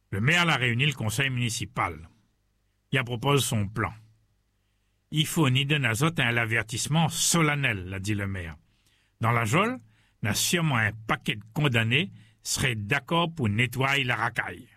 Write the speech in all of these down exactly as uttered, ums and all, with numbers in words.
Le maire l'a réuni le conseil municipal. Il a proposé son plan. Il faut ni de nazot un avertissement solennel, l'a dit le maire. Dans la geôle, n'a sûrement un paquet de condamnés serait d'accord pour nettoyer la racaille.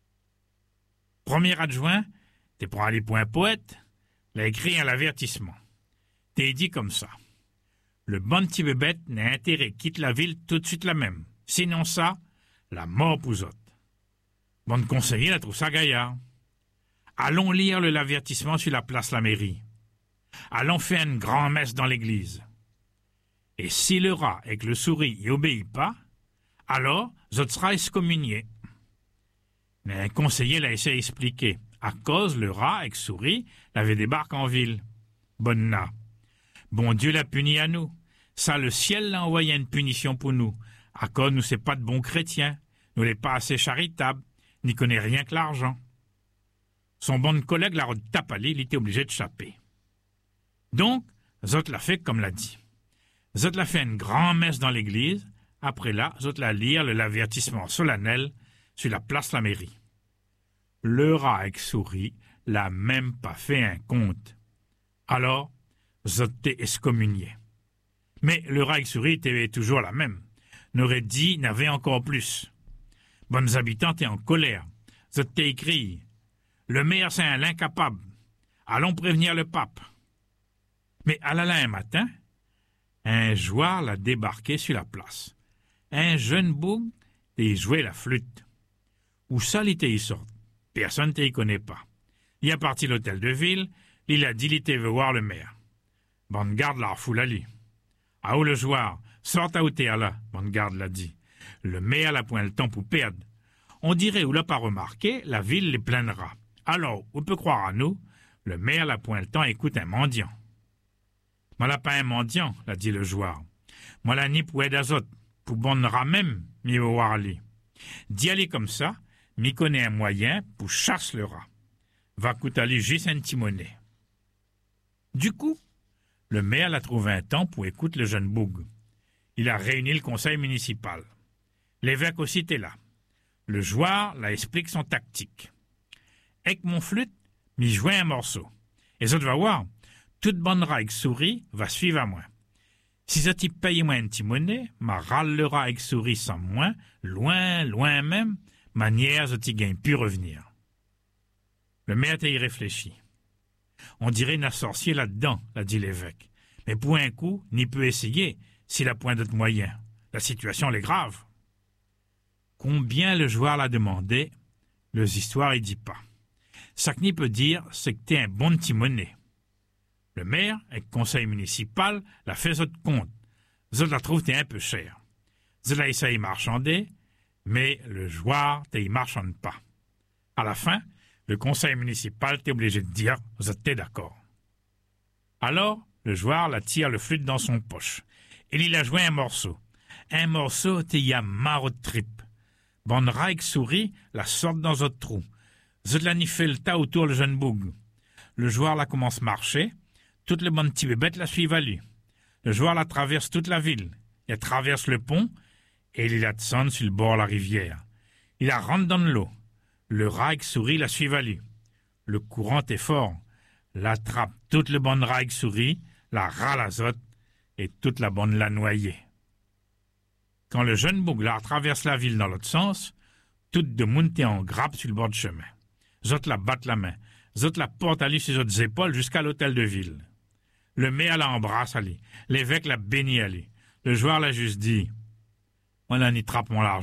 Premier adjoint, t'es pour aller pour un poète, l'a écrit un avertissement. T'es dit comme ça. Le bon petit bébête n'a intérêt quitte la ville tout de suite la même. Sinon ça, la mort pouzote. Bon conseiller la trouve ça gaillard. Allons lire le l'avertissement sur la place la mairie. Allons faire une grand-messe dans l'église. Et si le rat et que le souris y obéit pas, alors, zot sera excommunié. Mais un conseiller l'a essayé d'expliquer. À cause, le rat et le souris l'avaient débarqué en ville. Bonne na. Bon Dieu l'a puni à nous. Ça, le ciel l'a envoyé une punition pour nous. À cause, nous, c'est pas de bons chrétiens. Nous, n'est pas assez charitables, n'y connaît rien que l'argent. Son bon collègue l'a retapalé, il était obligé de chapper. Donc, zot l'a fait comme l'a dit. Zot l'a fait une grand-messe dans l'église. Après là, zot l'a lire l'avertissement solennel sur la place la mairie. Le rat avec souris l'a même pas fait un compte. Alors, zot t'es excommunié. Mais le rat avec souris était toujours la même. N'aurait dit n'avait encore plus. Bonnes habitantes est en colère. Zot t'es écrit. Le maire c'est un l'incapable. Allons prévenir le pape. Mais à la un matin, un joueur l'a débarqué sur la place. Un jeune boug et jouait la flûte. Où ça l'était y sort? Personne ne y connaît pas. Il est parti l'hôtel de ville, il a dit il était veut voir le maire. Bonne garde la foule à lui. Ah où le joueur, sort à où t'es là, bonne garde l'a dit. Le maire n'a point le temps pour perdre. On dirait ou l'a pas remarqué, la ville les plaindra. Alors, on peut croire à nous, le maire n'a point le temps écoute un mendiant. Moi l'a pas un mendiant, l'a dit le joueur. Moi la ni pour aider azot, pour bonne rat même, mi voir lui. D'y aller comme ça, mi connaît un moyen pour chasse le rat. Va coûter lui juste un petit monnaie. Du coup, le maire l'a trouvé un temps pour écouter le jeune boug. Il a réuni le conseil municipal. L'évêque aussi était là. Le joueur l'a expliqué son tactique. Avec mon flûte, m'y jouait un morceau. Et ça, tu vas voir, toute bonne rat avec souris va suivre à moi. Si ça t'y paye moi un petit monnaie, ma râle le rat avec souris sans moins, loin, loin même, manière ça t'y gagne pu revenir. Le maire y réfléchit. On dirait un sorcier là-dedans, l'a dit l'évêque. Mais pour un coup, n'y peut essayer, s'il a point d'autre moyen. La situation elle est grave. Combien le joueur l'a demandé, les histoires il dit pas. Ça que n'y peut dire, c'est que t'es un bon petit monnaie. Le maire, avec le conseil municipal, l'a fait autre compte. Zot la trouve t'es un peu cher. Zot la essaye marchander, mais le joueur t'es marchande pas. À la fin, le conseil municipal t'est obligé de dire, zot t'es d'accord. Alors, le joueur la tire le flûte dans son poche. Et il a joué un morceau. Un morceau t'es y a marre de trip. Bonne raille souris la sorte dans votre trou. Zot la n'y fait le tas autour le jeune boug. Le joueur la commence à marcher. Toutes les bonnes petits bébêtes la suivent à lui. Le joueur la traverse toute la ville. Il traverse le pont et il la descend sur le bord de la rivière. Il la rentre dans l'eau. Le rat avec souris la suit à lui. Le courant est fort. L'attrape toute les bonnes rat avec souris, la râle azote et toute la bonne la noyer. Quand le jeune bouglar traverse la ville dans l'autre sens, toute de monter en grappe sur le bord du chemin. Zot la battent la main. Zot la porte à lui sur ses épaules jusqu'à l'hôtel de ville. Le maire la embrasse à lui. L'évêque la bénit à lui. Le joueur l'a juste dit « On en y trappe mon argent ».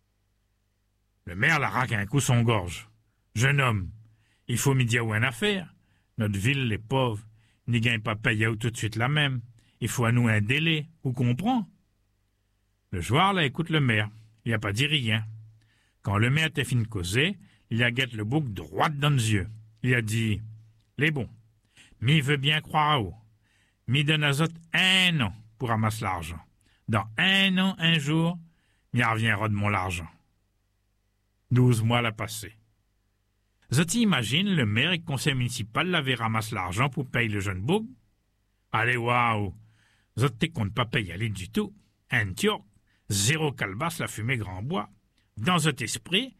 Le maire la raque un coup son gorge. « Jeune homme, il faut m'y dire où une affaire. Notre ville, les pauvres, n'y gagne pas payer tout de suite la même. Il faut à nous un délai. Où comprend ?» Le joueur la écoute le maire. Il n'a pas dit rien. Quand le maire était fini de causer, il a guette le bouc droit dans les yeux. Il a dit « Les bons, mi veut bien croire à vous. Mi donne à zot un an pour ramasser l'argent. Dans un an, un jour, mi reviendra de mon l'argent. » Douze mois l'a passé. Zot imagine le maire et le conseil municipal l'avaient ramassé l'argent pour payer le jeune boug. Allez, waouh! Zot te compte pas payer aller du tout. Un turc, zéro calebasse la fumée grand bois. Dans cet esprit,